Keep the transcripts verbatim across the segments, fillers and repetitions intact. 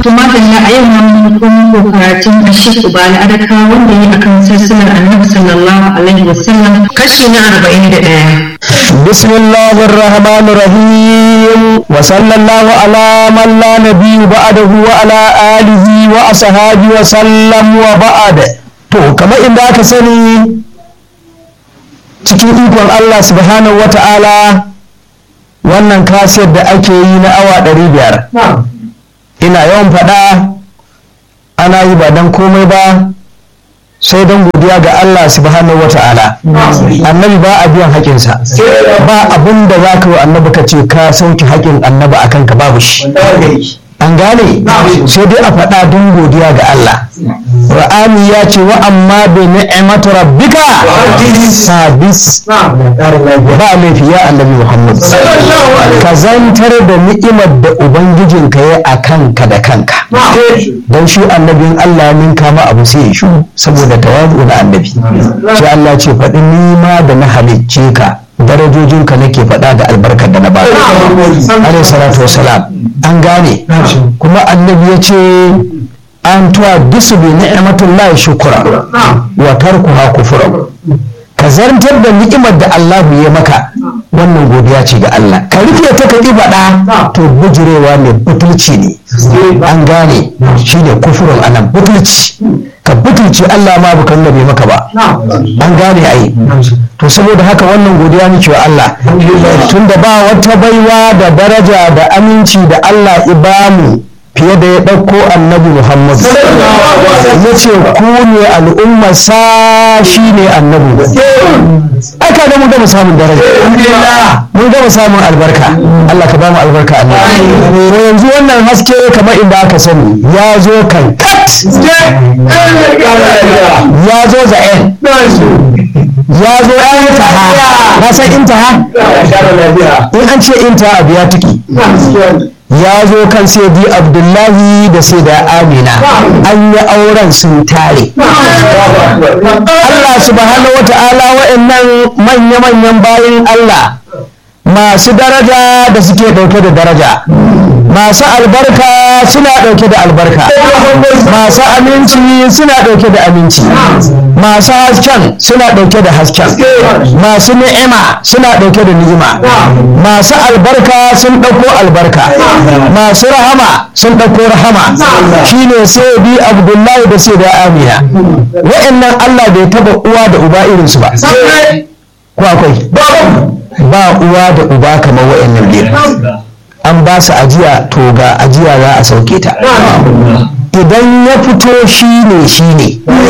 Kuma da a yau na mun karatun Ashik Ubali Adaka wanda yi akan sassanar Annabi sallallahu alaihi wasallam kashi na arba'in da ɗaya. Bismillahir Rahmanir Rahim wa sallallahu ala man la nabiyyu ba'dahu wa ala alihi wa ashabihi wa sallam wa ba'd. To kamar inda aka sani cikin ikon Allah subhanahu wa ta'ala wannan kasiyar da ake yi na awa ɗari biyar. Ina yawan faɗa ana yi ba don komai ba sai don godiya ga Allah subhanahu wa ta'ala. Annabi ba a biyan haƙinsa, ba abin da za ka yi annabi ka ce ka sauki haƙin annabi a kanka babu shi. An gane sai dai a faɗa don godiya ga Allah. Ra'ani ya ce wa amma bi ni'matu rabbika sabis ba laifi ya annabi Muhammad ka zantar da ni'imar da ubangijinka ya a kanka da kanka don shi annabin Allah ninka ma abu sai ya shu saboda tawazu na annabi sai Allah ce faɗi nima da na halicce ka darajojinka nake faɗa da albarkar da na ba alaihi salatu wassalam. An gane kuma annabi ya ce an tuwa bisu bi ni'matullahi shukra wa tarkuha kufra. Ka zartar da ni'imar da Allah ya maka wannan godiya ce ga Allah. Ka rufe ta ka ƙi faɗa to bujurewa ne, butulci ne. An gane shi ne kufurin anan butulci. Ka butulci Allah ma baka nuna bai maka ba. An gane ai. To saboda haka wannan godiya muke wa Allah. Tunda ba wata baiwa da daraja da aminci da Allah ibamu fiye da ya ɗauko annabi Muhammad ya ce ku ne al'ummar sa shi ne annabi. Aka da mu gama samun daraja, mun gama samun albarka. Allah ka ba mu albarka annabi. Yanzu wannan haske kamar inda aka sani ya zo kan kat, ya zo za'en, ya zo intaha. Na san intaha? In an ce intaha abu ya tuki. Ya zo kan sayyidi Abdullahi da sayyida Amina, an yi auren sun tare. Allah subhanahu wa ta'ala wa'annan manya-manyan bayin Allah masu daraja da suke dauke da daraja, masu albarka suna dauke da albarka, masu aminci suna dauke da aminci, masu hasken suna dauke da hasken, masu ni'ima suna dauke da ni'ima, masu albarka sun dauko albarka, masu rahama sun dauko rahama. Shine sayyidi Abdullahi da sayyida Amina. Wa'annan Allah bai taba uwa da uba irinsu ba. Ko akwai? Ba uwa da uba kamar wa'annan biyar. An ba su ajiya, to ga ajiya za a sauke ta. Idan ya fito shi ne shi ne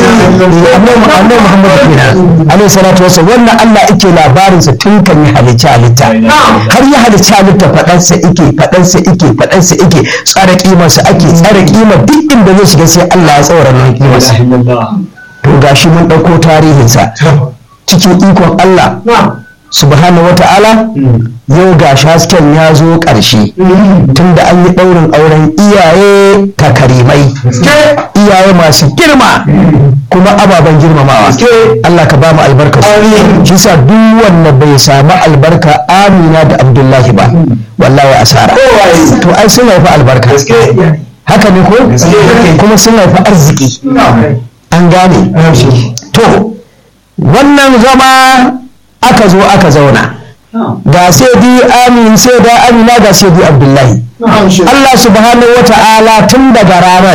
annabi Muhammad kenan alaihi salatu wasallam. Wannan Allah yake labarinsa tun kan ya halicci halitta, har ya halicci halitta faɗansa ike faɗansa ike faɗansa ike tsara kimarsa ake tsara kimar duk inda zai shiga sai Allah ya tsawara nan kimarsa. To gashi mun ɗauko tarihinsa cikin ikon Allah subhanahu wa ta'ala. Yau ga hasken ya zo ƙarshe tunda an yi ɗaurin auren iyaye takarimai, iyaye masu girma kuma ababen girmamawa. Allah ka ba mu albarka. Shi sa duk wanda bai samu albarka Amina da Abdullahi ba wallahi asara. To ai sun haifi albarka, haka ne ko? Kuma sun haifi arziki. An gane. To wannan zama aka zo aka zauna ga sai di amin sai da amina ga sai di Abdullahi. Allah subhanahu wa ta'ala tun daga ranar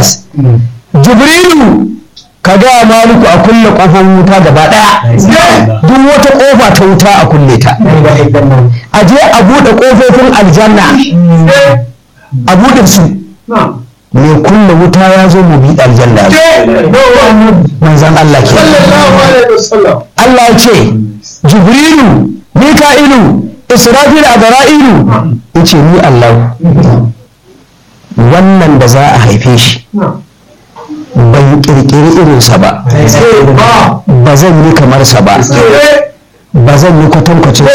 Jibrilu ka ga maliku a kulle kofar wuta gaba daya, duk wata kofa ta wuta a kulle ta, a je a bude kofofin aljanna a bude su. Mai kulle wuta ya zo mu bi aljanna, manzon Allah ke. Allah ya ce Jibrilu, Mika'ilu, Israfil, Azra'ilu, yace ni Allah wannan da za a haife shi ban kirkiri irinsa ba, ba zan yi kamar sa ba, ba zan yi kwatankwacin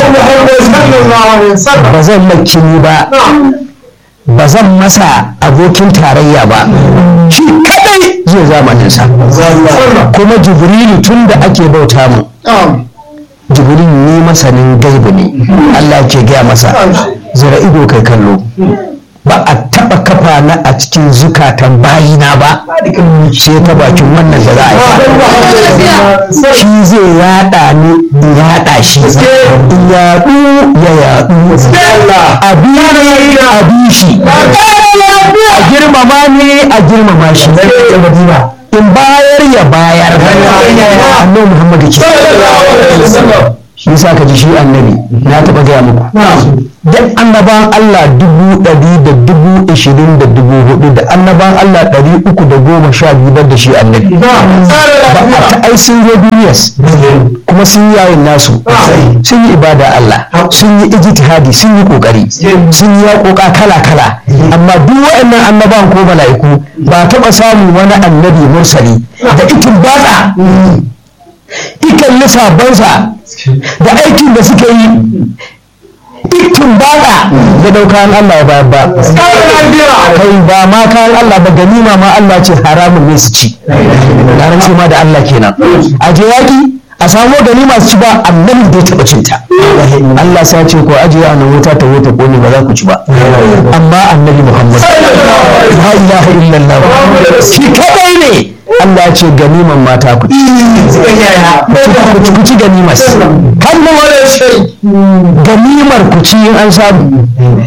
sa ba, ba zan makini ba, ba zan masa abokin tarayya ba, shi kadai zai zamaninsa. Kuma Jibrilu tun da ake bauta mu, Jibril ni masanin gaibu ne. Allah ke gaya masa zira ido kai kallo, ba a taba kafa sa na a cikin zukatan bayina ba sai ta bakin wannan da za a yi shi zai yada ni in yada shi in yadu ya yadu a biyu a bi shi a girmama ne a girmama shi in bayar ya bayar annabi Muhammadu ce shi yasa ka ji shi annabi na taɓa gaya muku duk annaban Allah dubu ɗari da dubu ishirin da dubu hudu da annaban Allah ɗari uku da goma sha biyu da shi annabi ba a ta ai sun zo duniyas kuma sun yi yayin nasu sun yi ibada Allah sun yi ijtihadi sun yi kokari sun yi yaƙoƙa kala kala amma duk waɗannan annaban ko mala'iku ba taɓa samun wani annabi mursali da ikin batsa ikan lissabansa da aikin da suka yi ikin bada da daukan Allah ya bayar ba kai ba ma kayan Allah ba ganima ma Allah ce haramun ne su ci na rantse ma da Allah kenan a je yaki a samu ganima su ci ba annabi da ya taɓa cinta Allah sai ce ko ajiye a nan wuta ta wuta ko ne ba za ku ci ba amma annabi Muhammad la ilaha illallah shi kadai ne Allah ce ganiman mata ku ku ci ganimas kallon wani shai ganimar ku ci in an samu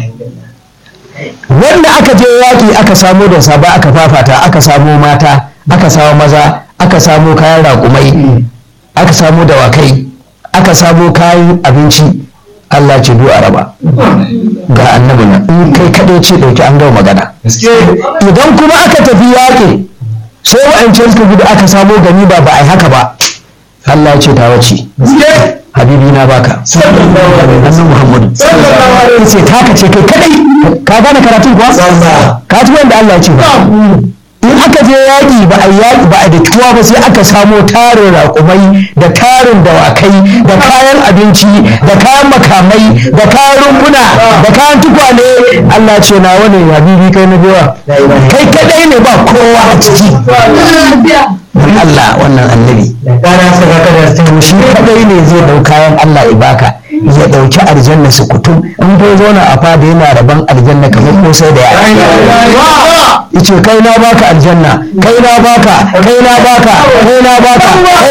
wanda aka je yaƙi aka samo da saba aka fafata aka samo mata aka samo maza aka samo kayan raƙumai aka samo dawakai aka samo kayan abinci Allah ce du a raba ga annabi nan in kai kaɗai ce ɗauki an gama magana idan kuma aka tafi yaƙi sai wa'ancan suka gudu aka samo gani ba ba a yi haka ba Allah ya ce ta wace habibi na baka annabi Muhammadu ya ce taka ce kai kadai ka gane karatun kuwa ka ji wanda Allah ya ce ba in aka je yaƙi ba a yaƙi ba a da tuwa ba sai aka samo tarin raƙumai da tarin dawakai da kayan abinci da kayan makamai da kayan rumbuna da kayan tukwane Allah ce na wani habibi kai na biya kai kadai ne ba kowa a ciki Allah wannan annabi shi kadai ne zai dau kayan Allah ibaka ya dauki aljanna su kutum in ko zauna a fada yana rabon aljanna kamar kosai da yara yace kai na baka aljanna kai na baka kai na baka kai na baka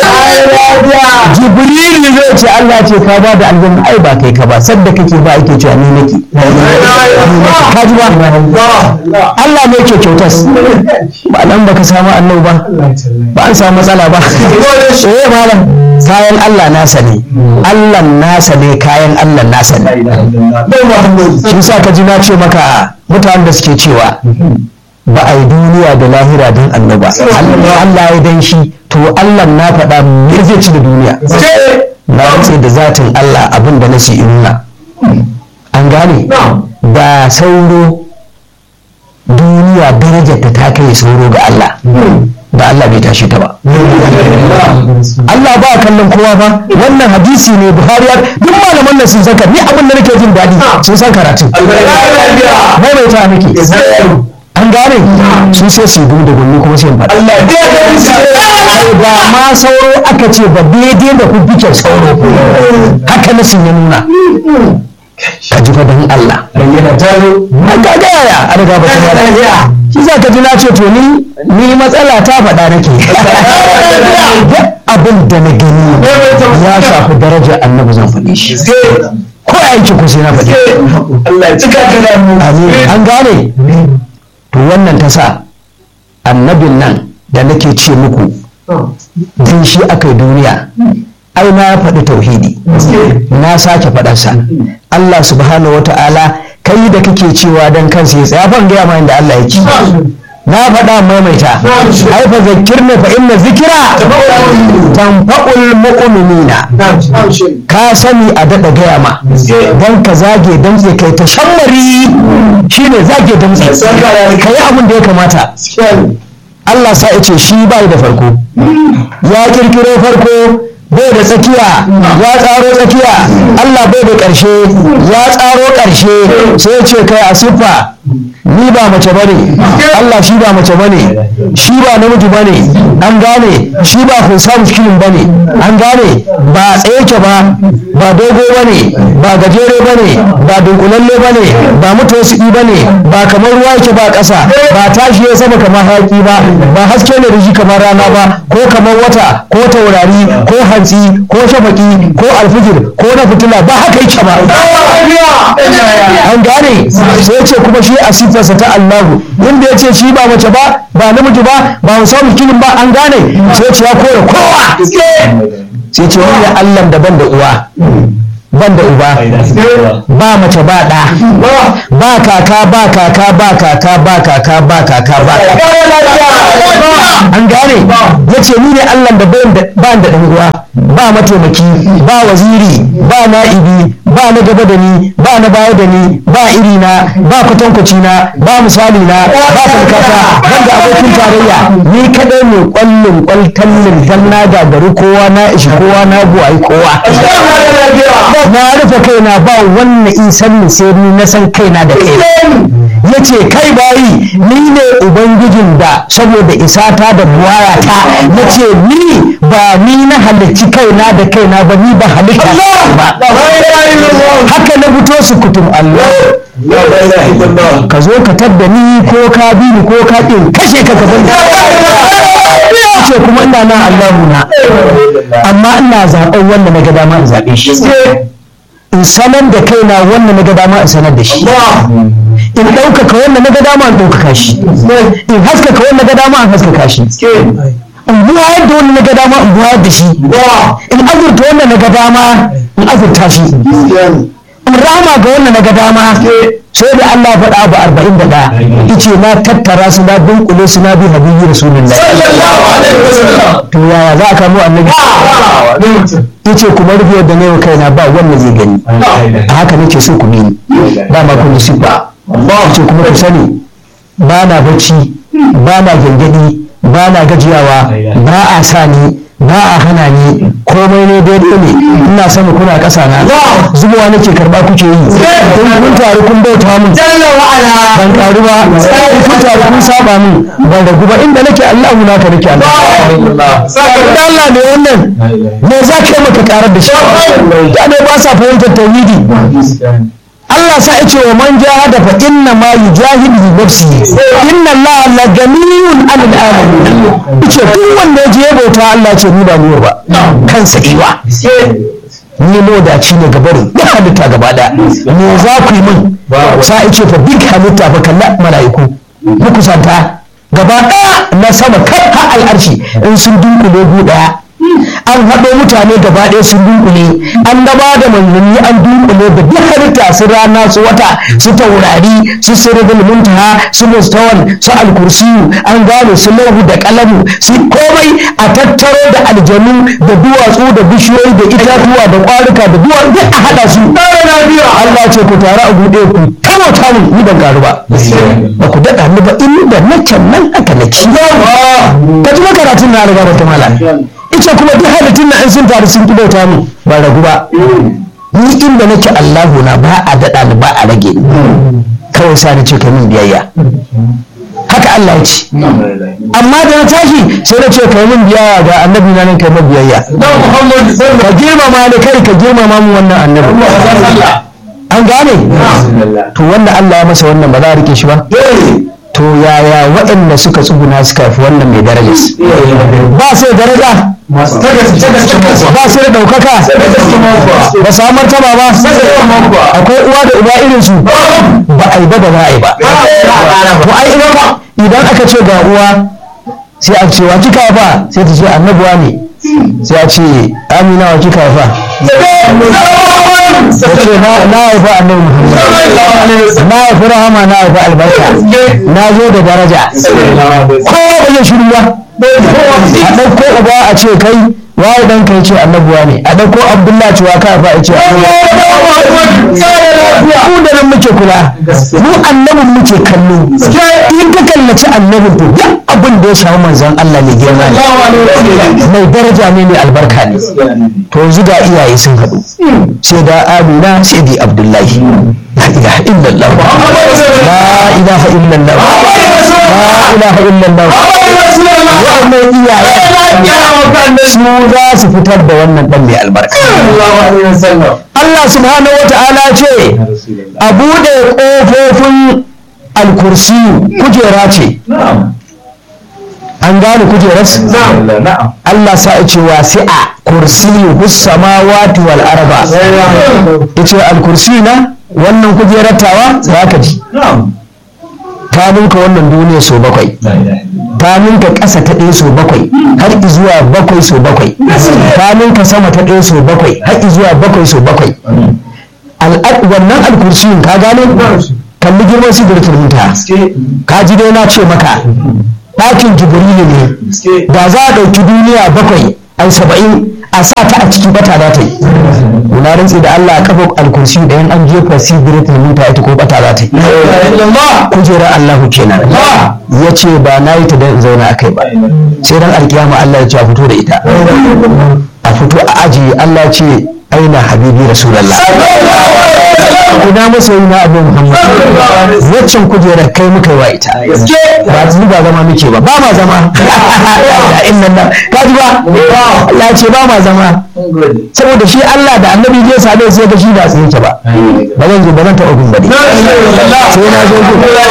jibril zai ce Allah ce ka ba da aljanna ai ba kai ka ba sadda kake ba ake cewa ni nake ka ji ba Allah ne yake kyautas ba nan baka samu annabi ba ba an samu matsala ba eh malam kayan Allah nasa ne Allah nasa ne kayan Allah nasa ne shi sa ka ji na ce maka mutanen da suke cewa ba a yi duniya da lahira don annaba Allah ya dan shi to Allah na faɗa me zai ci da duniya na rantse da zatin Allah abin da nasi inna an gane da sauro duniya darajar ta ta kai sauro ga Allah da Allah bai tashi ta ba Allah ba kallon kowa ba wannan hadisi ne Buhari duk malaman nan sun san ni abin da nake jin daɗi sun san karatun mai mai ta nake an gane sun sai su gudu da gunni kuma sai faɗa ba ma sauro aka ce ba daidai da kubbikin sauro haka na sun ya nuna ka ji fadan Allah an ga gaya an ga ba ta shi za ka ji na ce to ni ni matsala ta faɗa nake abin da na gani ya shafi darajar annabi zan faɗi shi ko aiki ko sai na faɗi Allah ya cika ka an gane to wannan ta sa annabin nan da nake ce muku dan shi aka yi duniya ai na faɗi tauhidi na sake faɗarsa Allah subhanahu wata'ala kai da kake cewa dan kansa ya tsaya ban gaya ma inda Allah ya ci na faɗa maimaita ai fa zakirna fa inna zikra tanfa'ul mu'minina ka sani a daɗa gaya ma dan ka zage damtse kai ta shammari shine zage damtse kai abin da ya kamata Allah sa ya ce shi bai da farko ya kirkiro farko bai da tsakiya ya tsaro tsakiya Allah bai da ƙarshe ya tsaro ƙarshe sai ce kai a siffa ni ba mace bane Allah shi ba mace bane shi ba namiji bane an gane shi ba hussam cikin bane an gane ba tsaye ba ba dogo bane ba gajere bane ba dunkulalle bane ba mutawassi bane ba kamar ruwa yake ba ƙasa ba tashi ya sama kamar haƙi ba ba haske ne da shi kamar rana ba ko kamar wata ko taurari ko hantsi ko shafaki ko alfijir ko na fitila ba haka yake ba an gane sai ce kuma shi a sifarsa ta Allahu inda ya ce shi ba mace ba ba namiji ba ba musamman kinin ba an gane sai ce ya kore kowa sai ce wani Allah da ban da uwa ban da uba ba mace ba ɗa ba kaka ba kaka ba kaka ba kaka ba kaka ba an gane ya ce ni ne Allah da ban da ɗan uwa ba mataimaki ba waziri ba na'ibi ba na gaba da ni ba na baya da ni ba iri na ba kwatankwaci na ba misali na ba karkata ban da abokin tarayya ni kadai ne kwallon kwaltallin dan na gagaru kowa na ishi kowa na buwayi kowa na rufe kaina ba wannan isan ni sai ni na san kaina da kaina ya ce kai bayi ni ne ubangijin da saboda isata da buwayata ya ce ni ba ni na halicci kaina da kaina ba ni ba halitta ba haka na fito su kutum Allah ka zo ka tadda ni ko ka bi ni ko ka ɗin kashe ka ka banda ce kuma ina na Allahu na amma ina zaɓen wanda na ga dama in zaɓe shi in sanar da kaina wanda na ga dama in sanar da shi in ɗaukaka wanda na ga dama in ɗaukaka shi in haskaka wanda na ga dama in haskaka shi in buwayar da wanda na ga dama in buwayar da shi in azurta wanda na ga dama in azurta shi in rama ga wanda na ga dama sai da Allah faɗa abu arba'in da ɗaya ice na tattara su na dunkule su na bi habibin rasulullah to yaya za a kamo annabi yace kuma rufe da ne kaina ba wanda zai gani a haka nake so ku bi ni ba ma kun sifa yace kuma ku sani ba na bacci ba na gangadi ba na gajiyawa ba a sa ni ba a hana ni komai ne daidai ne ina sama kuna ƙasa na zubowa nake karɓa kuke yi don kun taru kun bauta mun ban taru ba kun taru kun saba mun ban ragu ba inda nake Allahu naka nake Allah Allah ne wannan me za ka yi maka karar da shi da ne ba sa fahimtar tauhidi Allah sa ya ce wa man jahada fa inna ma yujahidu bi nafsihi inna Allah la ganiyun 'anil alamin yace duk wanda ya je bauta Allah ce ni ba ni ba kansa iwa ni modaci ne gabarin duk halitta gaba daya me za ku yi min sa ya ce fa duk halitta fa kalla mala'iku muku santa gaba daya na sama kan ha al'arshi in sun dunkule gu daya an haɗo mutane gaba ɗaya sun dunkule an gaba da manzanni an dunkule da duk halitta su rana su wata su taurari su sirrul muntaha su mustawan su alkursiyu an gane su lahu da kalamu su komai a tattaro da aljanu da duwatsu da bishiyoyi da itatuwa da ƙwarika da duwatsu duk a haɗa su Allah ce ku tare a buɗe ku kama tamu ni ban garu ba ba ku daɗa ni ba inda nake nan aka nake ka ji makaratun na riga da ta mala ita kuma duk halittun na an sun taru sun ki bauta mu ba ragu ba ni inda nake Allahu na ba a daɗa ni ba a rage ni kawai sa ni ce ka min biyayya haka Allah ya ce amma da na tashi sai na ce ka min biyayya ga annabi na nan kai min biyayya ka girmama ni kai ka girmama mu wannan annabi an gane to wanda Allah ya masa wannan ba za a rike shi ba to yaya waɗanda suka tsuguna suka fi wannan mai daraja ba sai daraja ba su da ɗaukaka ba su martaba ba akwai uwa da uba irin su ba a yi ba ba za a yi ba to ai idan aka ce ga uwa sai a ce wa kika ba sai ta ce annabuwa ne sai a ce amina wa kika ba ta ce na haifa annabi muhammad na haifi rahama na haifi albarka na zo da daraja kowa ba zai shiru ba a ɗauko uba a ce kai waye dan kai ce annabuwa ne a dauko abdullahi cewa ka fa ce mu da nan muke kula mu annabin muke kallo in ka kallaci annabin to duk abin da ya shafi manzon Allah ne girma ne mai daraja ne mai albarka ne to yanzu ga iyaye sun haɗu sai da amina sai di abdullahi la ilaha illallah la ilaha illallah la ilaha illallah wannan iyaye su za su fitar da wannan dan mai albarka Allah subhanahu wata'ala ce a buɗe ƙofofin alkursi kujera ce an gane kujeras Allah sa ce wasi'a kursiyu hussamawati wal arba yace alkursi na wannan kujerar tawa za ka ji ta ninka wannan duniya so bakwai ta ninka ƙasa ta ɗaya so bakwai har zuwa bakwai so bakwai ta ninka sama ta ɗaya so bakwai har zuwa bakwai so bakwai wannan alkursiyin ka gane kalli girman sidratul muntaha ka ji dai na ce maka ɗakin jibrilu ne da za a ɗauki duniya bakwai ai saba'in a sa ta a ciki bata za ta yi na rantsi da Allah kafa alkursi da yan an jefa sidratul muntaha ita ko bata za ta yi kujerar Allahu kenan ya ce ba na yi ta don zauna a kai ba sai dan alkiyama Allah ya ce a fito da ita a fito a ajiye Allah ce aina habibi rasulallah ina masoyi na abu muhammad waccan kujerar kai muka yi wa ita ba su ba zama muke ba ba ma zama inna nan ka ji ba Allah ce ba ma zama saboda shi Allah da annabi zai same sai ga shi ba tsaye ke ba ba zan je ba zan taɓa gun bane sai na zo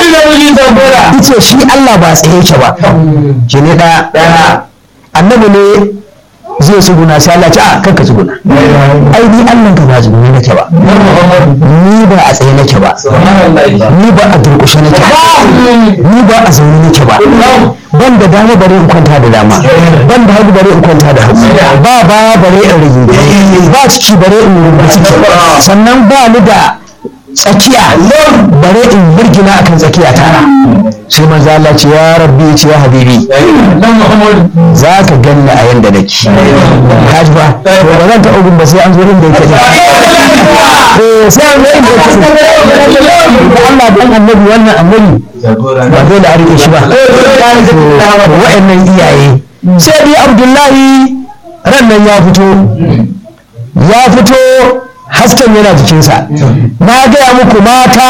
gun ice shi Allah ba tsaye ke ba shi ne ɗaya annabi ne zai tsuguna sai Allah ce a kanka tsuguna ai ni Allah ka ba tsuguna nake ba ni ba a tsaye nake ba ni ba a durƙushe nake ba ni ba a zaune nake ba ban da dama bare in kwanta da dama ban da hagu bare in kwanta da hagu ba ba bare in rigi ba ciki bare in rubuta ciki sannan ba ni da tsakiya bare in burgina akan tsakiya tara sai manzo Allah ce ya rabbi ce ya habibi za ka ganni a yanda nake kaji ba to ba zan ta ugun ba sai an zo inda yake eh sai an zo inda yake da Allah dan annabi wannan annabi ba dole a rike shi ba wa'annan iyaye sai dai Abdullahi ran nan ya fito ya fito hasken yana jikinsa na gaya muku mata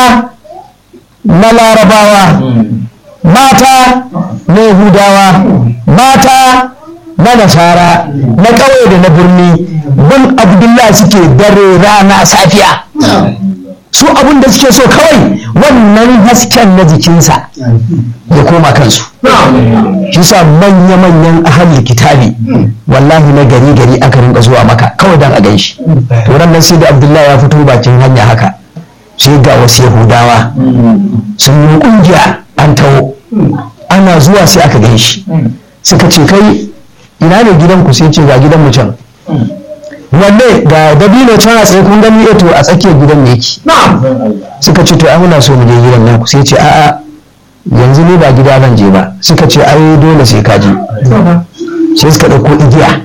na larabawa mata na yahudawa mata na nasara na ƙauye da na birni bin abdullahi suke dare rana safiya su abin da suke so kawai wannan hasken na jikinsa ya koma kansu shi sa manya-manyan ahalin kitabi wallahi na gari gari aka rinka zuwa maka kawai don a gan shi to nan sai da abdullahi ya fito bakin hanya haka sai ga wasu yahudawa sun yi kungiya an taho ana zuwa sai aka gan shi suka ce kai ina ne gidanku sai ce ga gidan mu can wanne ga dabino can a tsaye kun gani eto a tsakiyar gidan ne yake suka ce to ai muna so mu je gidan naku sai ce a'a yanzu ne ba gida ban je ba suka ce ai dole sai ka je sai suka ɗauko igiya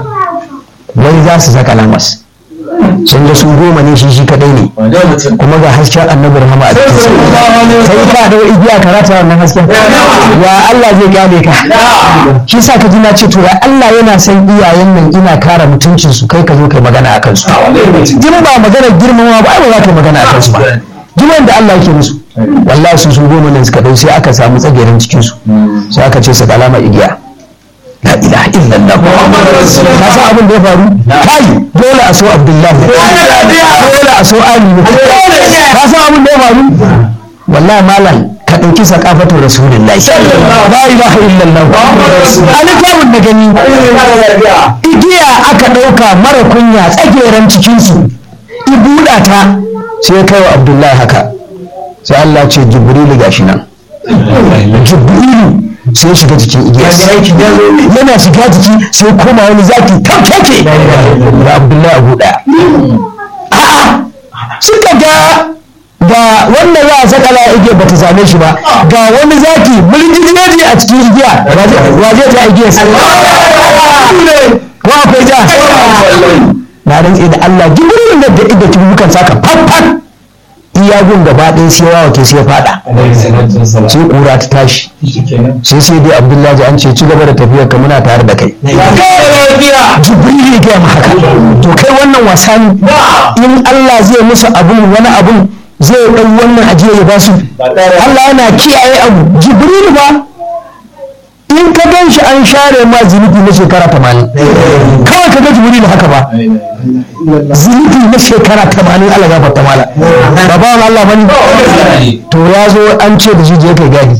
wani za su saka lamas sun ga su goma ne shi shi kadai ne kuma ga hasken annabi rahama a cikin sai ka dau igiya ka rata wannan hasken ya Allah zai kyale ka shi sa ka ji na ce to ya Allah yana san iyayen nan ina kare mutuncin su kai ka zo kai magana akan su jin ba magana girmama ba ai ba za ka magana akan su ba jin da Allah yake musu wallahi su su goma ne suka dau sai aka samu tsagerin cikin su sai aka ce su kalama igiya la ilaha illallah ka san abin da ya faru kai dole a so abdullahi dole a so ali ka san abin da ya faru wallahi malam ka dauki sakafatun rasulullahi la ilaha illallah alifawun da gani igiya aka dauka mara kunya tsageren cikin su ibuda ta sai kai wa abdullahi haka sai Allah ce jibrilu gashi nan jibrilu sai shiga jikin igiya yana shiga jiki sai koma wani zaki taukeke da abdullahi abu daya a'a suka ga ga wannan za a saka la igiya bata same shi ba ga wani zaki mulki a cikin igiya waje ta igiya ko akwai ja na rantse da Allah jibril da da da tubukan saka fafan iyagun gaba ɗaya sai yawa ke sai fada sai kura ta tashi sai sai dai Abdullahi an ce ci gaba da tafiyar ka muna tare da kai jibril ya gaya haka to kai wannan wasa in Allah zai musu abun wani abun zai ɗau wannan ajiya ya ba su Allah yana kiyaye abu jibril ba in ka gan shi an share ma zunubi na shekara tamanin kawai ka ga jibril haka ba zunubi na shekara tamanin Allah ya fata mala ba ba wani Allah bane to ya zo an ce da shi je kai gadi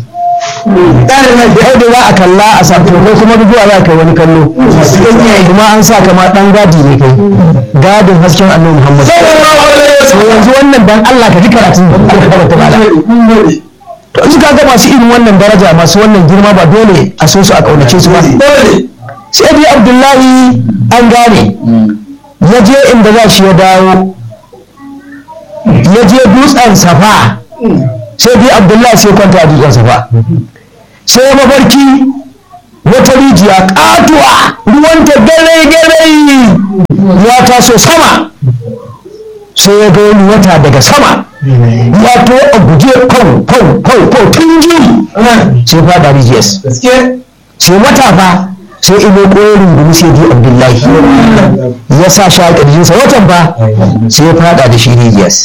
kai da za a kalla a sato kai kuma duk za kai wani kallo kuma an sa kama dan gadi ne kai gadin hasken annabi Muhammad to yanzu wannan dan Allah ka ji karatun Allah ya fata mala to in ka ga masu irin wannan daraja masu wannan girma ba dole a so su a kaunace su ba sai dai Abdullahi an gane ya je inda za shi ya dawo ya je dutsen Safa sai dai Abdullahi sai kwanta a dutsen Safa sai mafarki wata rijiya katuwa ruwanta gare gare ya taso sama sai ya ga wani wata daga sama ya to a guje kwan kwan kwan kwan tun jiri sai fada rijiyas sai wata fa sai ilo korin gumi sai di Abdullahi ya sa shi a ƙirjinsa watan fa sai ya fada da shi rijiyas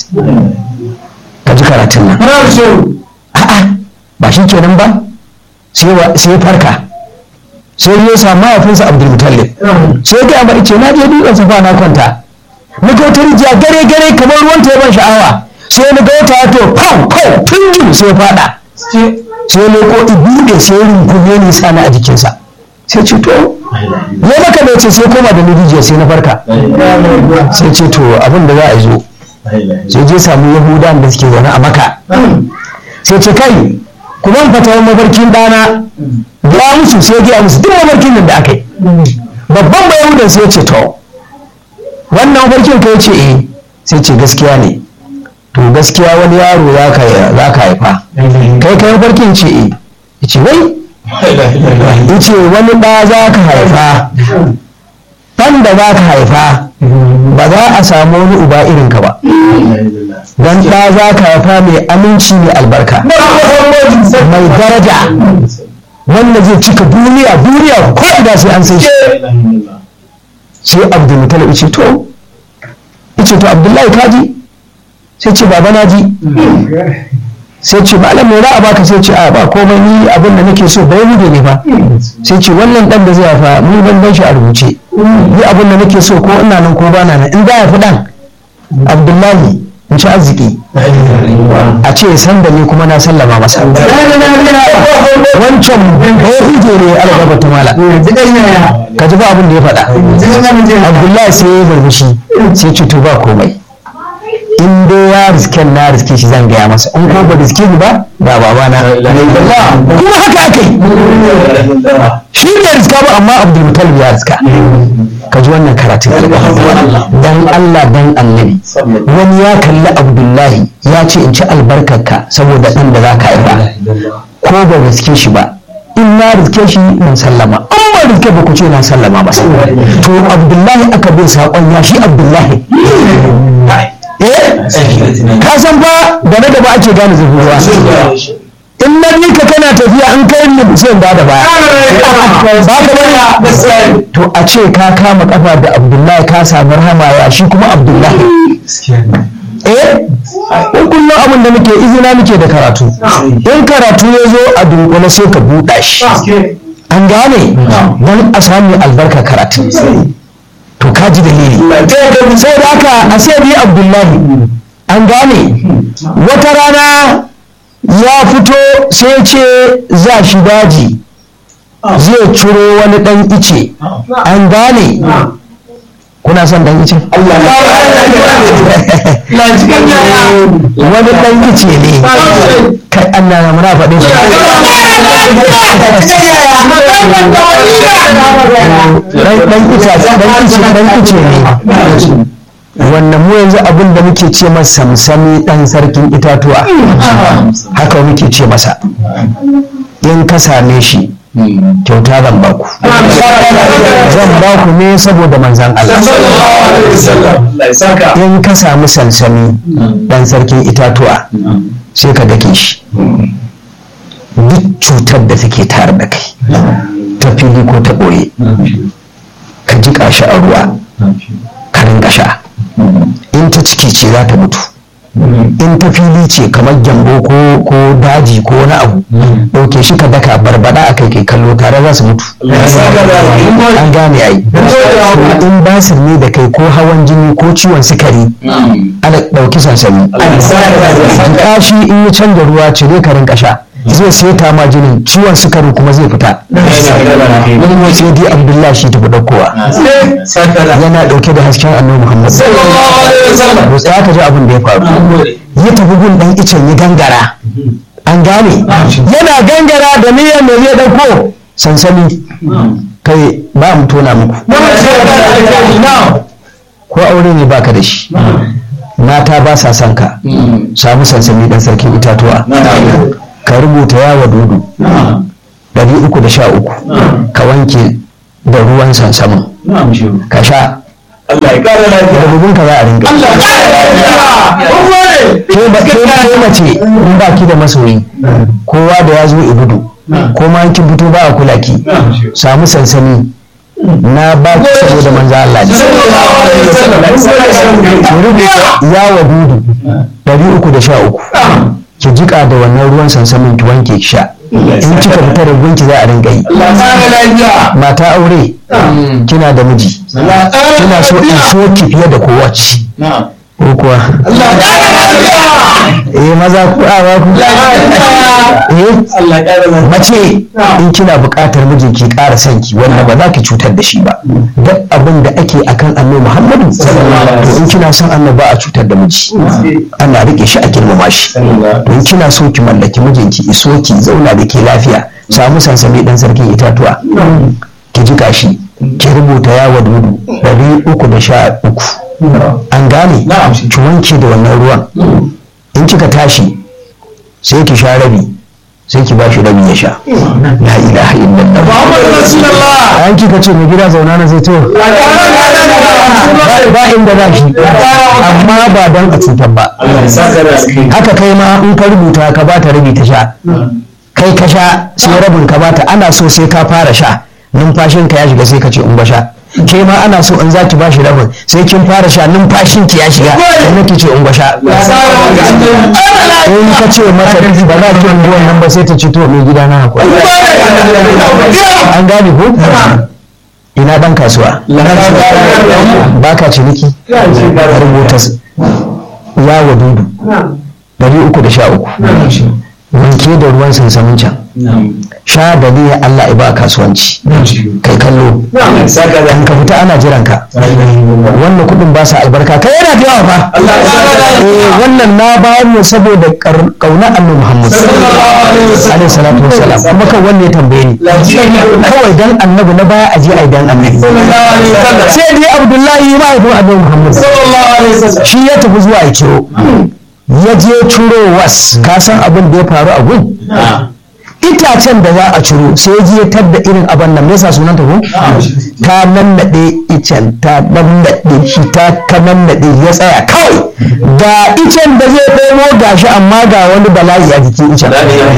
ka ji karatun nan a'a ba shi kenan ba sai ya farka sai ya samu mahaifinsa Abdulmutallib sai ya gaya ma ce na je dutsen Safa na kwanta na ga wata rijiya gare gare kamar ruwan ta ban sha'awa sai na ga wata to pau pau tun jin sai fada sai ne ko ibude sai rungume ni sana a jikinsa sai ce to ya maka da ce sai koma da rijiya sai na farka sai ce to abin da za a zo sai je samu yahudan da suke zaune a Maka sai ce kai kuma fata mafarkin dana ya musu sai ya musu duk mafarkin da aka yi babban bayahudan sai ce to wannan farkin kai ce eh sai ce gaskiya ne to gaskiya wani yaro za ka haifa kai kai farkin ce eh ya ce wai ya ce wani ɗa za ka haifa ɗan da za ka haifa ba za a samu wani uba irin ka ba don ɗa za ka haifa mai aminci mai albarka mai daraja wanda zai cika duniya duniya ko ida sai an sai shi sai Abdulmutallib ya ce to ya ce to Abdullahi kaji sai ce baba na ji sai ce malam me za a baka sai ce a ba komai ni abin da nake so bai hude ne fa sai ce wannan dan da zai hafa mun ban ban shi a rubuce ni abin da nake so ko ina nan ko bana nan in za ya fi dan Abdullahi in ci arziki a ce san da ni kuma na sallama masa wancan bai hude ne algaba ta mala ka ji ba abin da ya faɗa Abdullahi sai ya burbushi sai ce to ba komai in dai ya riske na riske shi zan gaya masa in ko ba riske ni ba ba baba na kuma haka ake shi ne riska ba amma Abdulmutallib ya riska ka ji wannan karatun dan Allah dan annabi wani ya kalli Abdullahi ya ce in ci albarkarka saboda dan da za ka haifa ko ba riske shi ba in na riske shi mun sallama an ba riske ba ku ce na sallama masa to Abdullahi aka bin saƙon ya shi Abdullahi eh ka san ba da na gaba ake gane zafin ruwa in na bi ka kana tafiya an kai ni sai ba da baya ba ka bane to a ce ka kama kafa da Abdullahi ka samu rahama ya shi kuma Abdullahi eh in kullum abin da muke izina muke da karatu in karatu ya zo a dunkule sai ka buɗa shi an gane don a samu albarka karatu to ka ji dalili sai da haka a sai bi Abdullahi an gane wata rana ya fito sai ce za shi daji zai ciro wani dan ice an gane kuna son dan ice wani dan ice ne kai Allah na muna faɗin shi dan ice dan ice dan ice ne wannan mu yanzu abin da muke ce masa samsami dan sarkin itatuwa haka muke ce masa in ka same shi kyauta zan ba ku zan ba ku ne saboda manzan Allah in ka samu sansani dan sarkin itatuwa sai ka dake shi duk cutar da take tare da kai ta fili ko ta ɓoye ka jiƙa shi a ruwa ka rinka sha in ta ciki ce za ta mutu in ta fili ce kamar gyambo ko daji ko wani abu ɗauke shi ka daka barbada a kai kai kallo tare za su mutu an gane ai in basir ne da kai ko hawan jini ko ciwon sukari ana ɗauki sansani jiƙa shi in ya canza ruwa cire ka rinka sha zai seta ma jinin ciwon sukari kuma zai fita wani sai dai abdullahi shi tafi ɗaukowa yana ɗauke da hasken annabi muhammad ko tsaya ka ji abin da ya faru ya tafi gun ɗan icen ya gangara an gane yana gangara da niyyar da zai ɗauko sansani kai ba mu tona muku ko aure ne baka da shi mata ba sa son ka samu sansani ɗan sarkin itatuwa ka rubuta yawa dudu ɗari uku da sha uku ka wanke da ruwan sansamin ka sha rububin ka za a rinka ke mace in ba ki da masoyi kowa da ya zo ibudu ko ma kin fito ba a kula ki samu sansani na ba ki saboda manzo Allah ne rubuta yawa dudu ɗari uku da sha uku ki jika da wannan ruwan sansamin ki wanke ki sha in kika fita da gunki za a rinka yi mata aure kina da miji kina so in so ki fiye da kowace ko kuwa eh maza ku awa ku eh mace in kina buƙatar miji ki ƙara son ki wanda ba za ki cutar da shi ba duk abin da ake akan annabi Muhammadu to in kina son annabi ba a cutar da miji ana rike shi a girmama shi to in kina so ki mallaki mijinki iso ki zauna da ke lafiya samu sansami dan sarkin itatuwa ki jika shi ki rubuta yawa dudu ɗari uku da sha uku an gane ki wanke da wannan ruwan in kika tashi sai ki sha rabi sai ki ba shi rabi ya sha la ilaha illallah an kika ce mai gida zauna na zai to ba inda za shi amma ba don a cutar ba haka kai ma in ka rubuta ka ba ta rabi ta sha kai ka sha sai rabin ka ba ta ana so sai ka fara sha numfashinka ya shiga sai ka ce in ba sha ke ma ana so in za ki bashi rabin sai kin fara sha numfashin ki ya shiga sannan ki ce in gwasha in ka ce mata ba za ki yi wannan ba sai ta ce to mai gida na hakuri an gane ko ina dan kasuwa ba ka ciniki rubuta yawa dudu dari uku da sha uku wanke da ruwan sansamin can sha da zai Allah ya ba kasuwanci kai kallo in ka fita ana jiran ka wannan kudin ba sa albarka kai yana da yawa fa wannan na bayar ne saboda kauna annabi Muhammad alaihi salatu wassalam kuma kan wanne ya tambaye ni kawai dan annabi na baya aje ai dan annabi sai dai Abdullahi ma ya annabi Muhammad shi ya tafi zuwa ya kiro ya je ciro was ka san abin da ya faru a gun itacen da za a ciro sai ji ya tadda irin abin nan me yasa sunan ta ko ta nannaɗe icen ta nannaɗe shi ta ka nannaɗe ya tsaya kawai ga icen da zai ɗemo gashi amma ga wani bala'i a jikin icen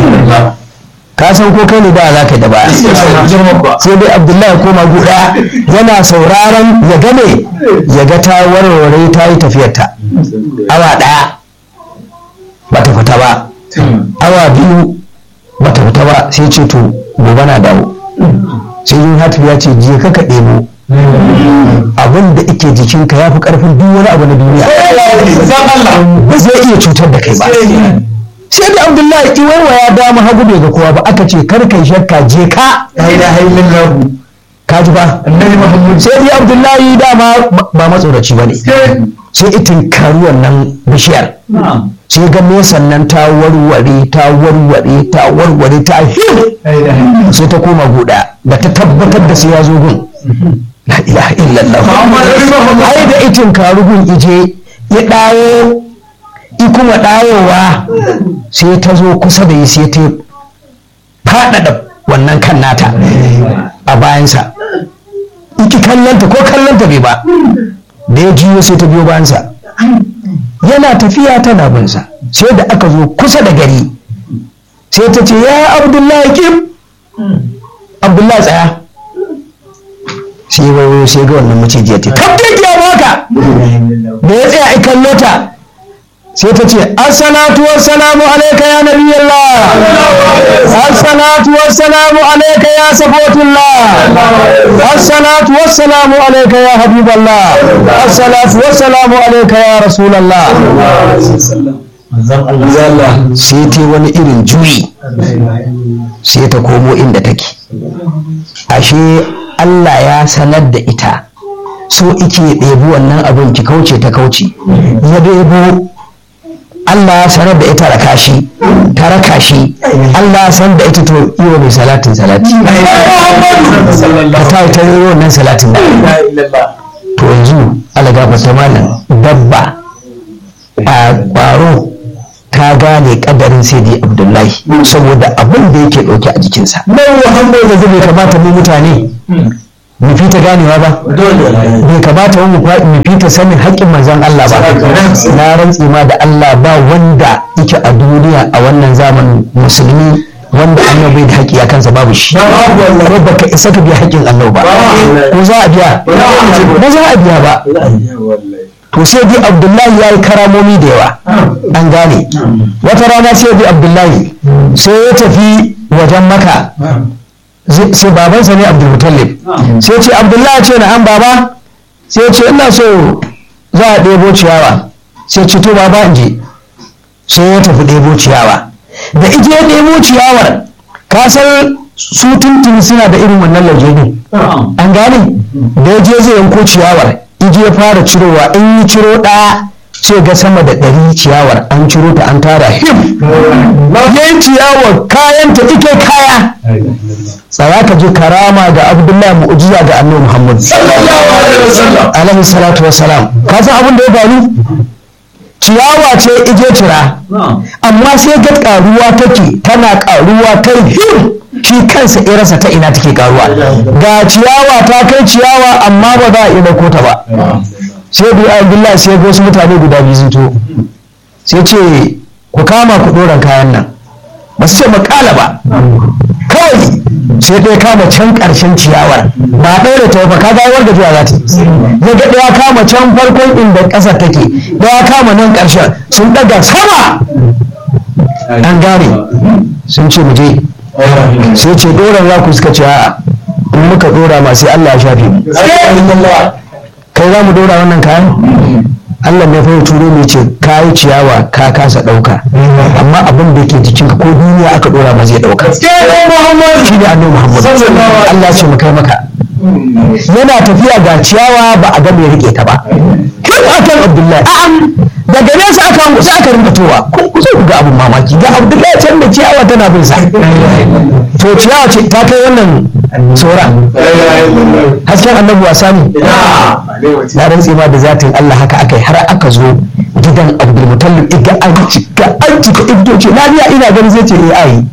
ka san ko kai ne da za ka da baya sai dai Abdullahi ya koma guda yana sauraron ya game ya ga ta warware ta yi tafiyarta awa ɗaya bata fita ba awa biyu bata fita ba sai ce to gobe na dawo sai yin hatu ya ce je ka ka ɗebo abin da ike jikinka ya fi ƙarfin duk wani abu na duniya ba zai iya cutar da kai ba sai da Abdullahi iwarwa ya dama hagu bai ga kowa ba aka ce kar kai shakka je ka ka ji ba sai dai Abdullahi dama ba matsoraci ba ne sai itin karu wannan bishiyar sai ga nesan nan ta warware ta warware ta warware ta hin sai ta koma guda da ta tabbatar da sai ya zo gun la ilaha illallah ai da itin karu gun ije ya dawo i kuma dawowa sai ta zo kusa da yi sai ta faɗaɗa wannan kan nata a bayansa iki kallanta ko kallanta bai ba da ya jiyo sai ta biyo bayansa yana tafiya tana binsa sai da aka zo kusa da gari sai ta ce ya abdullahi kim abdullahi tsaya sai wayo sai ga wannan macijiyar ta kafin ya baka da ya tsaya ikan lota sai ta ce assalatu wassalamu alaika ya nabiyallah assalatu wassalamu alaika ya safotullah assalatu wassalamu alaika ya habiballah assalatu wassalamu alaika ya rasulallah sai ta wani irin juyi sai ta komo inda take ashe Allah ya sanar da ita so ike ɗebi wannan abin ki kauce ta kauce ya ɗebo Allah ya sanar da ita raka shi ta raka shi Allah ya san da ita to iyo mai salatin salati ka ta yi ta rero wannan salatin da to yanzu Allah gafarta malam dabba a kwaro ta gane kadarin sai dai Abdullahi saboda abin da yake ɗauke a jikinsa nan wahan da zai kamata mu mutane mu fita ganewa ba bai kamata mu mu fita sanin haƙƙin manzon Allah ba na rantsi ma da Allah ba wanda yake a duniya a wannan zamanin musulmi wanda annabi da haƙƙi a kansa babu shi ko baka isa ka biya haƙƙin Allah ba ko za a biya ba za a biya ba to sai dai Abdullahi ya yi karamomi da yawa an gane wata rana sai dai Abdullahi sai ya tafi wajen Maka sai babansa ne Abdulmutallib sai ce Abdullahi ce na an baba sai ce ina so za a ɗebo ciyawa sai ce to baba in je sai ya tafi ɗebo ciyawa da ije ya ɗebo ciyawar ka san su tuntuni suna da irin wannan lauje ne an gane da ya je zai yanko ciyawar ije ya fara cirowa in yi ciro ɗaya sai ga sama da ɗari ciyawar an ciro ta an tara him yayin ciyawar kayan ta ike kaya tsaya ka ji karama ga Abdullahi mu'jiza ga Annabi Muhammad alaihi salatu wassalam ka san abin da ya faru ciyawa ce ije cira amma sai ga karuwa take tana karuwa kai him shi kansa irasa ta ina take karuwa ga ciyawa ta kai ciyawa amma ba za a iya dauko ta ba sai bi Abdullahi sai ga wasu mutane guda biyu sun to sai ce ku kama ku doran kayan nan ba su ce makala ba kawai sai ɗaya kama can ƙarshen ciyawar ba ɗaya da tawafa ka gawar da zuwa za ta ya ga ɗaya kama can farkon inda ƙasa take ɗaya kama nan ƙarshen sun ɗaga sama an gane sun ce mu je sai ce ɗoran za ku suka ce a'a in muka ɗora ma sai Allah ya shafe mu kai za mu ɗora wannan kayan Allah ne fara turo mai ce kayi ciyawa ka kasa ɗauka amma abin da ke jikinka ko duniya aka ɗora ma zai ɗauka shi ne annabi Muhammad Allah ce mu kai maka yana tafiya ga ciyawa ba a ga mai rike ta ba kin akan Abdullahi a'a daga nesa aka sai aka rinka towa ku zo ku ga abin mamaki ga Abdullahi can da ciyawa tana bin sa to ciyawa ce ta kai wannan tsora hasken annabi wasa ne na rantsi ma da zatin Allah haka aka yi har aka zo gidan Abdulmutallib iga an cika an cika ibdoci lafiya ina ganin zai ce eh ai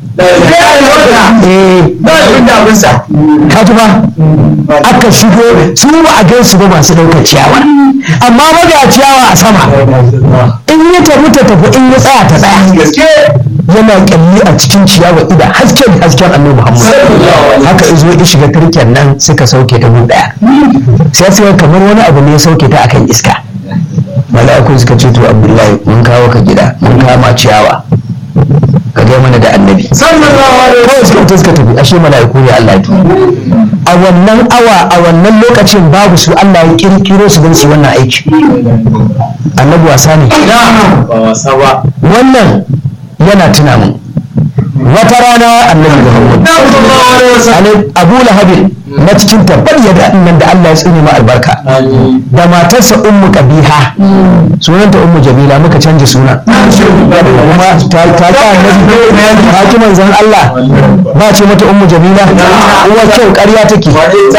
ka ji ba aka shigo su ba a gaisu ba masu ɗaukar ciyawa amma maga ciyawa a sama in ya tafi ta tafi in ya tsaya ta tsaya yana kyalli a cikin ciyawa ida hasken hasken annabi Muhammad haka izo ya shiga turken nan suka sauke ta gun daya sai sai kamar wani abu ne ya sauke ta akan iska mala'ikun suka ce to Abdullahi mun kawo ka gida mun kama ciyawa ka ga mana da annabi sallallahu alaihi wasallam kawai suka tafi ashe mala'iku ne Allah ya a wannan awa a wannan lokacin babu su Allah ya kirkiro su don su wannan aiki annabi wasa ne wannan yana tuna mun wata rana annabi Muhammad Abu Lahabin na cikin tabbar ya da nan da Allah ya tsine ma albarka da matarsa ummu Qabiha sunanta ummu Jamila muka canja suna kuma ta ta ta annabi hakiman zan Allah ba ce mata ummu Jamila uwa kyau ƙarya take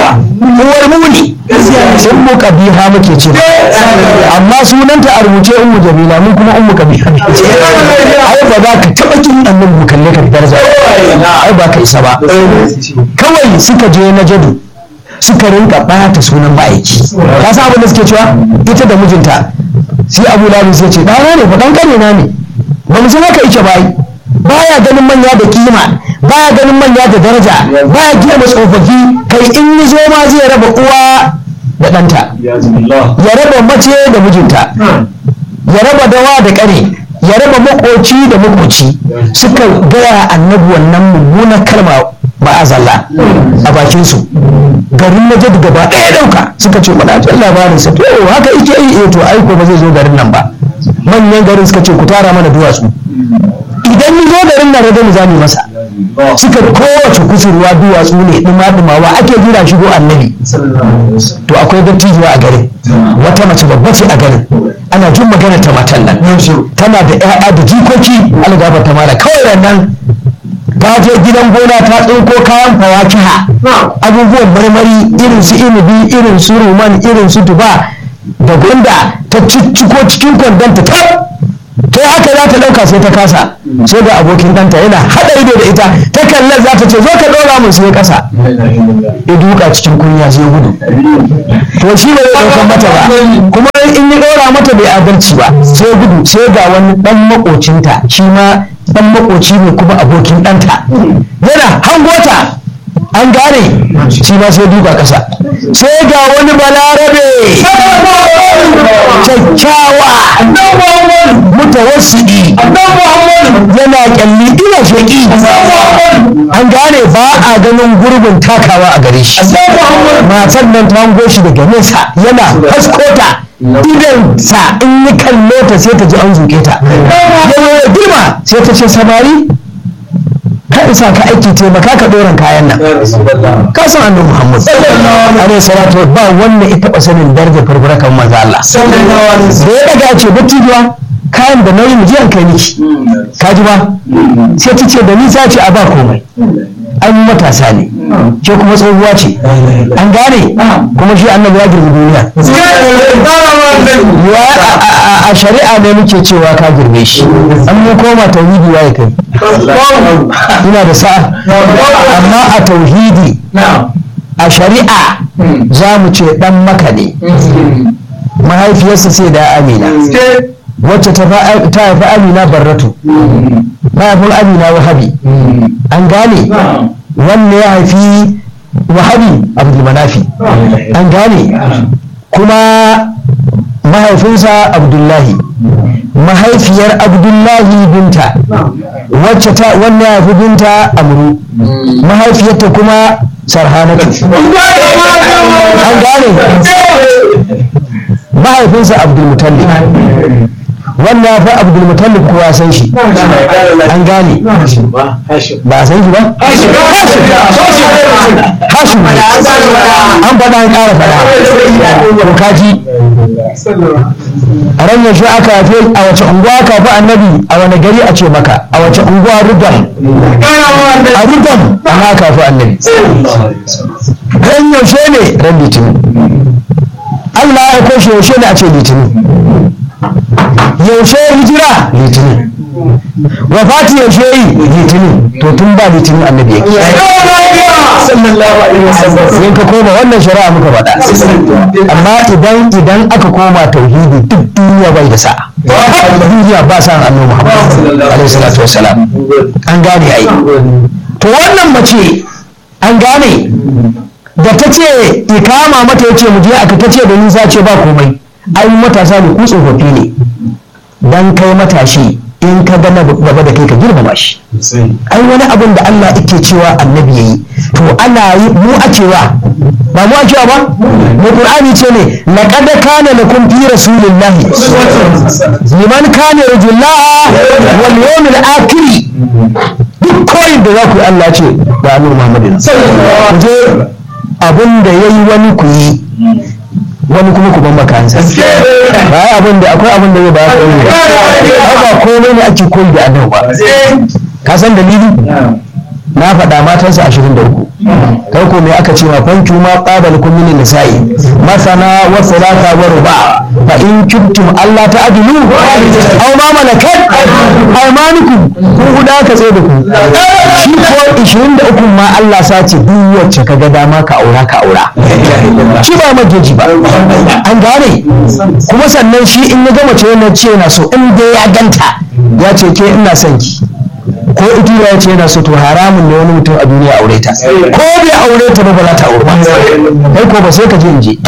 uwar muni ummu qabiha muke ce amma sunanta a rubuce ummu jamila mun kuma ummu qabiha ai ba za ka taba kin annabi mu kalle ka daraja ai ba ka isa ba kawai suka je na jadu suka rinka bata sunan ma'aiki ka san abin da suke cewa ita da mijinta sai Abu Lahab sai ce ɗana ne fa ɗan kare na ne ba mu san haka yake bai baya ganin manya da kima baya ganin manya da daraja baya girma tsofaffi kai in yi zo ma zai raba uwa da ɗanta ya raba mace da mijinta ya raba dawa da ƙare ya raba makoci da makoci suka gaya annabi wannan mummunar kalma ma'azalla a bakinsu garin na jadu gaba ɗaya ɗauka suka ce mana jin labarinsa to haka ike yi to aiko ba zai zo garin nan ba manyan garin suka ce ku tara mana duwatsu idan ni zo garin nan rage mu zami masa suka kowace kusurwa duwatsu ne ɗuma-ɗumawa ake jira shigo annabi to akwai dattijuwa a garin wata mace babba ce a garin ana jin magana ta matan nan tana da ƴaƴa da jikoki algaba ta mala kawai nan ta je gidan gona ta tsinko kayan fawakiha abubuwan marmari irin su inibi irin su ruman irin su tuba da gunda ta cicciko cikin kwandonta ta sai haka za ta ɗauka sai ta kasa sai ga abokin ɗanta yana haɗa ido da ita ta kallon za ta ce zo ka ɗora mun sai ƙasa ya duka cikin kunya sai gudu to shi ba zai ɗaukan mata ba kuma in ya ɗora mata bai adalci ba sai gudu sai ga wani ɗan maƙocinta shi ma ɗan maƙoci ne kuma abokin ɗanta yana hangota an gane shi ma sai duka ƙasa sai ga wani balarabe kyakkyawa mutawassidi yana kyalli ina sheƙi an gane ba a ganin gurbin takawa a gare shi matan nan ta hango shi daga nesa yana haskota idan sa in yi kallo ta sai ta ji an zuke ta yawa girma sai ta ce samari ka isa ka aiki taimaka ka ɗoran kayan nan ka san annabi Muhammad alaihi salatu ba wanda ya taɓa sanin darajar farfara kan manzo Allah da ya daga ce dattijuwa kayan da nauyi mu je an kai miki ka ji ba sai ta ce da ni za ce a ba komai an matasa ne ke kuma tsohuwa ce an gane kuma shi annabi ya girbi duniya a shari'a ne muke cewa ka girbe shi an mu koma tauhidi ya kai ina da sa'a amma a tauhidi a shari'a za mu ce dan maka ne mahaifiyarsa sai da amina wacce ta haifi amina barratu ta haifi amina wahabi an gane wanne ya haifi wahabi abdulmanafi an gane kuma mahaifinsa abdullahi mahaifiyar abdullahi binta wacce ta wanne ya haifi binta amru mahaifiyarta kuma sarhanatu an gane mahaifinsa abdulmutallib wannan ya fi abdulmutallib kowa san shi an gane ba a san shi ba hashim an faɗa an ƙara faɗa ko kaji a ran yaushe aka haife a wace unguwa aka haifi annabi a wani gari a ce maka a wace unguwa rudam a rudam ana aka haifi annabi ran yaushe ne ran litinin Allah ya koshe yaushe ne a ce litinin yaushe hijira litinin wafati yaushe yi litinin to tun ba litinin annabi yake in ka koma wannan shari'a muka faɗa amma idan idan aka koma tauhidi duk duniya bai da sa'a duniya ba sa annabi Muhammad alaihi salatu wassalam an gane ai to wannan mace an gane da ta ce ikama mata ya ce mu je aka ta ce da nisa ce ba komai ai matasa ne ku tsofaffi ne dan kai matashi in ka gana gaba da kai ka girmama shi ai wani abin da Allah yake cewa annabi yayi to ana yi mu a cewa ba mu a cewa ba mu Qur'ani ce ne laqad kana lakum fi rasulillahi liman kana yarjullaha wal yawmil akhir duk koyin da za ku Allah ce da Annabi Muhammadin ku je abin da yayi wani ku yi wani kuma ku ban makansa ba abin da akwai abin da zai ba ku ne ba komai ne ake koyi da annabi ba ka san dalili na faɗa matansa ashirin da uku kai ko me aka ce ma fanki ma qabal kum min nisa'i masana wa salata wa ruba fa in kuntum Allah ta'dilu aw ma malakat aymanukum ku huda ka tsaye da ku shi ko ashirin da uku ma Allah sace duk wacce kaga dama ka aura ka aura shi ba mageji ba an gane kuma sannan shi in ya ga mace yana ce yana so in dai ya ganta ya ce ke ina son ki ko ita ya ce yana so to haramun ne wani mutum a duniya aure ta ko bai aure ta ba ba za ta aure ba kai ko ba sai ka je in je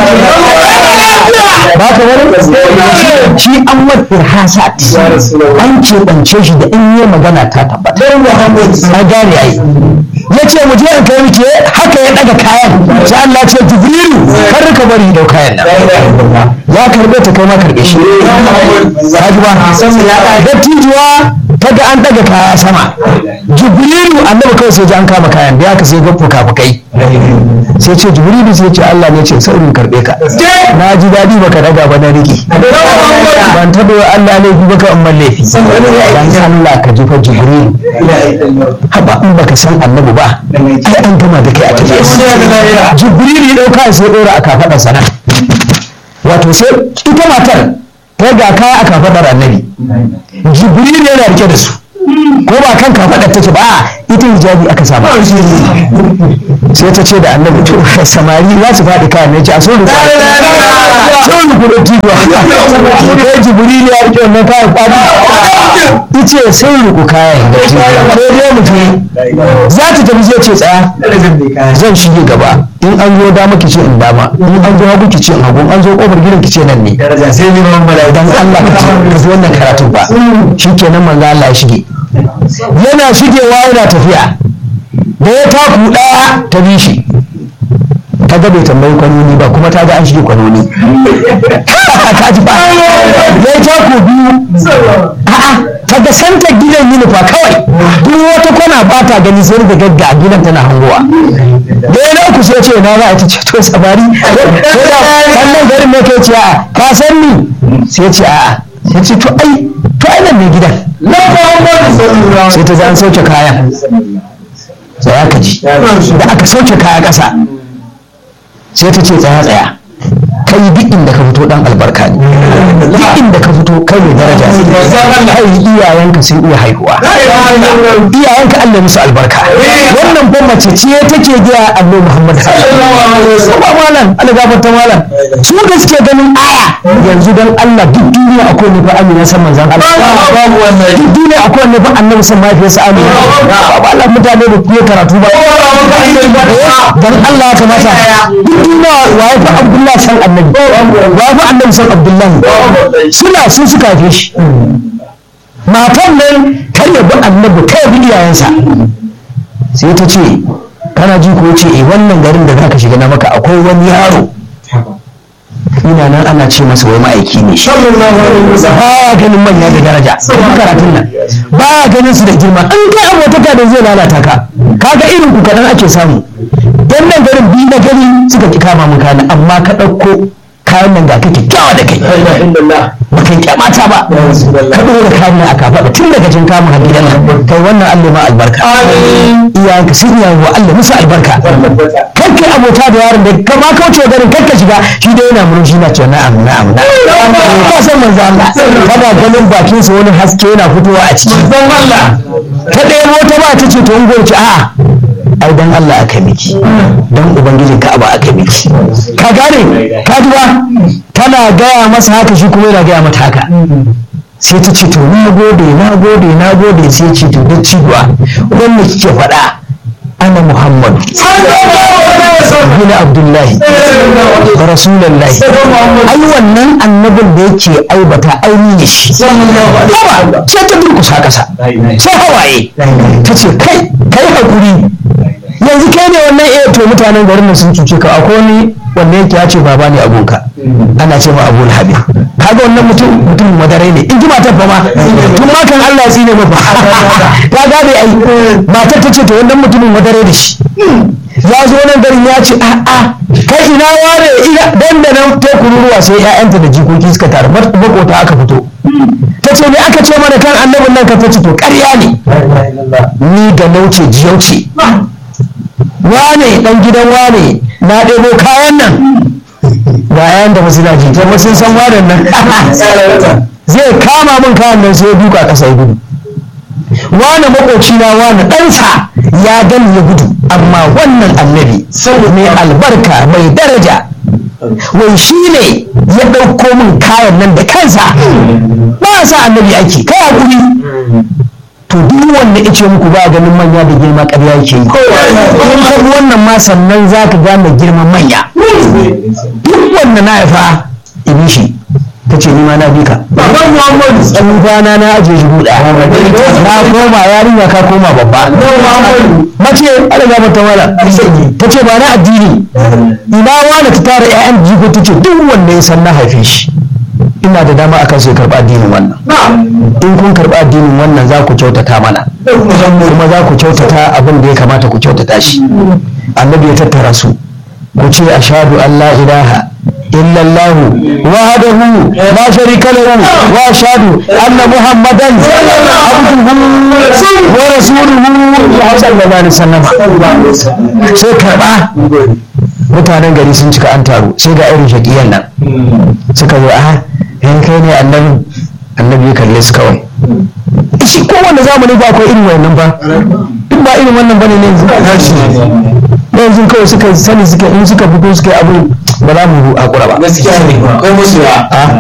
ba ka wani shi an mafi hasat an keɓance shi da in yi magana ta tabbata a gane ai ya ce mu je in kai muke haka ya daga kayan sai Allah ce jibrilu kar ka bari dau kayan nan ya karbe ta kai ma karbe shi ka ji ba dattijuwa kaga an daga kaya sama jibrilu annabi kawai sai ji an kama kayan da aka sai ga fuka-fukai sai ce jibrilu sai ce Allah ne ce saurin karbe ka na ji daɗi baka daga ba na rike ban taɓa wa Allah laifi baka umman laifi dan Allah ka ji fa jibrilu haba in baka san annabi ba ai an gama da kai a tafiya jibrilu ya dauka sai dora a kafadar sana wato sai ita matar ta ga kaya a kafadar annabi jibrilu yana rike da su ko ba kan kafadar take ba ita hijabi aka samu sai ta ce da annabi to samari za su faɗi kayan ne ce a so da so da kuɗin tijuwa sai jibrilu ya rike wannan kayan faɗi ice sai ruku kayan da tijuwa ko dai mutum za ta tafi zai ce tsaya zan shige gaba in an zo dama ki ce in dama in an zo hagu ki ce in hagu an zo kofar gidan ki ce nan ne dan Allah ka ji wannan karatun ba shikenan manzo Allah ya shige yana shigewa yana tafiya da ya taku daya ta bi shi ta ga bai tambayi kwanoni ba kuma ta ga an shige kwanoni ka ji ba ya taku biyu a'a ta ga santa gidan yini fa kawai duk wata kwana ba ta gani sai da gagga a gidan tana hangowa da ya ku sai ce na za a ta ce to sabari sannan garin ne ke ce a ka san ni sai ce a'a sai ce to ai to ai nan ne gidan sai ta an sauke kayan sai aka ji da aka sauke kaya ƙasa sai ta ce tsaya tsaya kai duk inda ka fito dan albarka ne duk inda ka fito kai mai daraja ne kai iyayenka sun iya haihuwa iyayenka Allah musu albarka wannan ban mace ce take ga Annabi Muhammad sallallahu alaihi wasallam ba malam Allah gafarta malam su da suke ganin aya yanzu dan Allah duk duniya akwai ne fa Amina san manzon Allah babu wannan duk duniya akwai ne fa Annabi san mafiyarsa Amina ba Allah mutane da ku karatu ba dan Allah ya kamata duk duniya waye fa Abdullah san Annabi ba fa Annabi san Abdullahi suna sun suka fi shi matan nan kai ya bi Annabi kai bi iyayensa sai ta ce kana ji ko ce eh wannan garin da zaka shiga na maka akwai wani yaro ina nan ana ce masa wai ma'aiki ne ba ya ganin manya da daraja duk karatun nan ba ya ganin su da girma an kai abotaka da zai lalata ka kaga irin ku kadan ake samu dan nan garin bi na gari suka ki kama mu kana amma ka dauko kayan nan ga kake kyawa da kai ba kai kyamata ba ka dora kayan nan a kafa tun daga jin kamun har gidan nan kai wannan Allah ma albarka iyayenka sun iya wa Allah musu albarka kai abota da yaron da kama kauce garin kakka shiga shi dai yana murmushi na ce na'am na'am na'am ka san manzo Allah kana ganin bakin sa wani haske yana fitowa a ciki Allah ta ɗaya mota ba ta ce to in goce a'a ai dan Allah aka miki dan ubangijin Ka'aba aka miki ka gane ka duba tana gaya masa haka shi kuma yana gaya mata haka sai ta ce to na gode na gode na gode sai ce to da ciwa wanda kike faɗa ana Muhammad bin Abdullahi Rasulullahi ai wannan annabin da yake aibata aini ne shi haba sai ta durkusa kasa sai hawaye ta ce kai kai hakuri yanzu kai ne wannan eh to mutanen garin nan sun cuce ka akwai wani wanda yake ya ce baba ne abunka ana ce ma Abu Habib kaga wannan mutum mutum madarai ne in ji matar fa ma tun ma kan Allah ya tsine mafa ka gane ai matar ta ce to wannan mutumin madarai da shi ya zo nan garin ya ce a'a kai ina wane ina dan da nan ta kururuwa sai ƴaƴanta da jikoki suka taru makota aka fito ta ce me aka ce mana kan annabin nan ka ta ce to ƙarya ne ni ga nauce jiyauce wane dan gidan wane na ɗebo kayan nan ga yayan da masu daji ta sun san wadan nan zai kama min kayan nan sai ya duka ƙasa ya gudu wane makoci na wane ɗansa ya gani ya gudu amma wannan annabi mai albarka mai daraja wai shi ne ya ɗauko min kayan nan da kansa ba sa annabi ake kai hakuri to duk wanda ya ce muku ba ganin manya da girma ƙarya yake yi in wannan ma sannan za ka gane girman manya duk wanda na haifa ibi shi ta ce ni ma na bi ka tsufana na ajiye shi buɗa na koma yarinya ka koma babba mace ala ga mata wala ta ce ba na addini ina wani ta tara ƴaƴan jiko ta ce duk wanda ya san na haife shi ina da dama akan sai karɓa addinin wannan in kun karɓa addinin wannan za ku kyautata mana kuma za ku kyautata abin da ya kamata ku kyautata shi annabi ya tattara su ku ce ashhadu an la ilaha إلا الله وحده لا شريك له وأشهد أن محمدا عبده ورسوله صلى الله عليه وسلم sai karɓa mutanen gari sun cika an taru sai ga irin shaƙiyan nan suka zo a yan kai ne annabi annabi ya kalle su kawai shi kowanne zamani ba akwai irin wannan ba duk ba irin wannan bane ne yanzu kawai suka sani suka in suka fito suka yi abu ba za mu haƙura ba gaskiya ne akwai musu ya